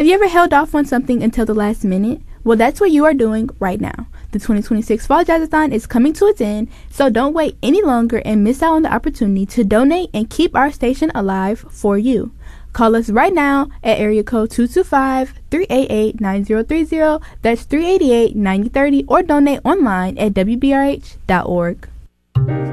you ever held off on something until the last minute? Well, that's what you are doing right now. The 2026 Fall Jazzathon is coming to its end, so don't wait any longer and miss out on the opportunity to donate and keep our station alive for you. Call us right now at area code 225-388-9030, that's 388-9030, or donate online at wbrh.org.